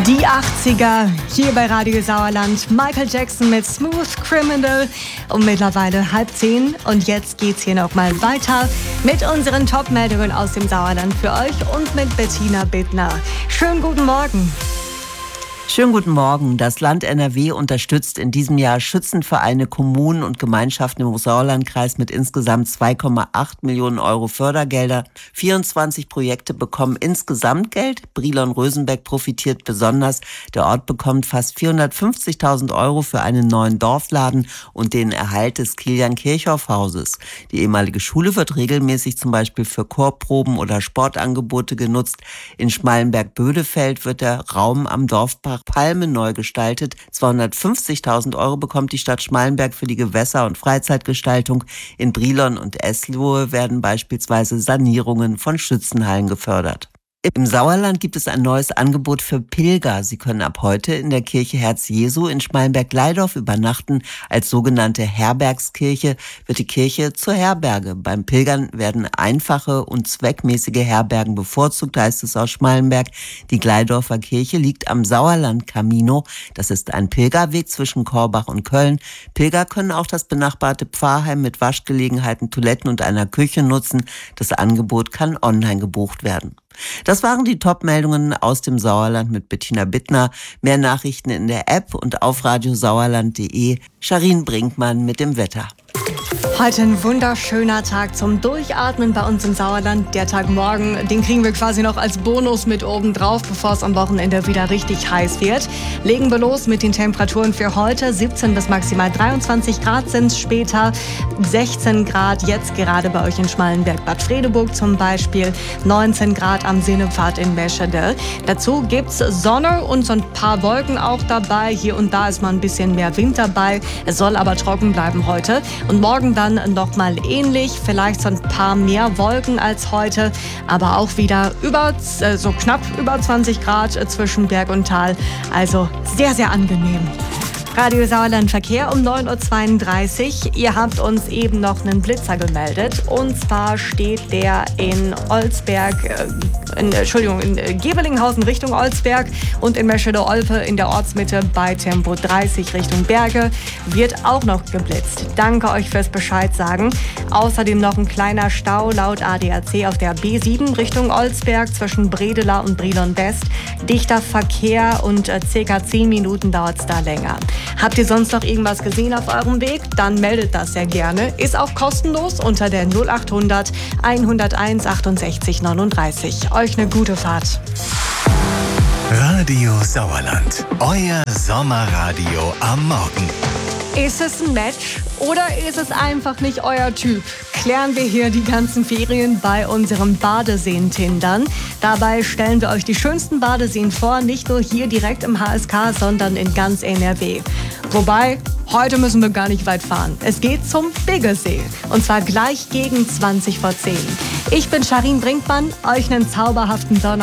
Die 80er hier bei Radio Sauerland. Michael Jackson mit Smooth Criminal und mittlerweile 9:30. Und jetzt geht's hier nochmal weiter mit unseren Top-Meldungen aus dem Sauerland für euch und mit Bettina Bittner. Schönen guten Morgen. Schönen guten Morgen. Das Land NRW unterstützt in diesem Jahr Schützenvereine, Kommunen und Gemeinschaften im Sauerlandkreis mit insgesamt 2,8 Millionen Euro Fördergelder. 24 Projekte bekommen insgesamt Geld. Brilon-Rösenbeck profitiert besonders. Der Ort bekommt fast 450.000 Euro für einen neuen Dorfladen und den Erhalt des Kilian-Kirchhoff-Hauses. Die ehemalige Schule wird regelmäßig zum Beispiel für Chorproben oder Sportangebote genutzt. In Schmallenberg-Bödefeld wird der Raum am Dorfbach Palme neu gestaltet. 250.000 Euro bekommt die Stadt Schmallenberg für die Gewässer- und Freizeitgestaltung. In Brilon und Eslohe werden beispielsweise Sanierungen von Schützenhallen gefördert. Im Sauerland gibt es ein neues Angebot für Pilger. Sie können ab heute in der Kirche Herz Jesu in Schmallenberg-Gleidorf übernachten. Als sogenannte Herbergskirche wird die Kirche zur Herberge. Beim Pilgern werden einfache und zweckmäßige Herbergen bevorzugt, heißt es aus Schmallenberg. Die Gleidorfer Kirche liegt am Sauerland-Camino. Das ist ein Pilgerweg zwischen Korbach und Köln. Pilger können auch das benachbarte Pfarrheim mit Waschgelegenheiten, Toiletten und einer Küche nutzen. Das Angebot kann online gebucht werden. Das waren die Top-Meldungen aus dem Sauerland mit Bettina Bittner. Mehr Nachrichten in der App und auf radiosauerland.de. Charin Brinkmann mit dem Wetter. Heute ein wunderschöner Tag zum Durchatmen bei uns im Sauerland. Der Tag morgen, den kriegen wir quasi noch als Bonus mit oben drauf, bevor es am Wochenende wieder richtig heiß wird. Legen wir los mit den Temperaturen für heute. 17 bis maximal 23 Grad sind es später. 16 Grad jetzt gerade bei euch in Schmallenberg-Bad Fredeburg zum Beispiel. 19 Grad am Sennepfad in Meschede. Dazu gibt's Sonne und so ein paar Wolken auch dabei. Hier und da ist mal ein bisschen mehr Wind dabei. Es soll aber trocken bleiben heute. Und morgen dann nochmal ähnlich, vielleicht so ein paar mehr Wolken als heute, aber auch wieder so knapp über 20 Grad zwischen Berg und Tal. Also sehr, sehr angenehm. Radio Sauerland Verkehr um 9:32 Uhr. Ihr habt uns eben noch einen Blitzer gemeldet. Und zwar steht der in Gevelinghausen Richtung Olsberg und in Meschede-Olpe in der Ortsmitte bei Tempo 30 Richtung Berge wird auch noch geblitzt. Danke euch fürs Bescheid sagen. Außerdem noch ein kleiner Stau laut ADAC auf der B7 Richtung Olsberg zwischen Bredela und Brilon West. Dichter Verkehr und ca. 10 Minuten dauert es da länger. Habt ihr sonst noch irgendwas gesehen auf eurem Weg? Dann meldet das sehr gerne. Ist auch kostenlos unter der 0800 101 68 39. Euch eine gute Fahrt. Radio Sauerland, euer Sommerradio am Morgen. Ist es ein Match oder ist es einfach nicht euer Typ? Klären wir hier die ganzen Ferien bei unserem Badeseen-Tindern. Dabei stellen wir euch die schönsten Badeseen vor, nicht nur hier direkt im HSK, sondern in ganz NRW. Wobei, heute müssen wir gar nicht weit fahren. Es geht zum Biggesee und zwar gleich gegen 20 vor 10. Ich bin Charin Brinkmann, euch einen zauberhaften Donnerstag.